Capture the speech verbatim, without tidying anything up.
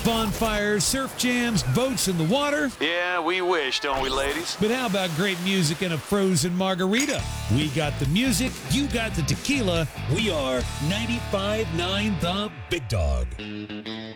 Bonfires, surf jams, boats in the water. Yeah, we wish, don't we, ladies? But how about great music and a frozen margarita? We got the music, you got the tequila. We are ninety-five point nine The Big Dog.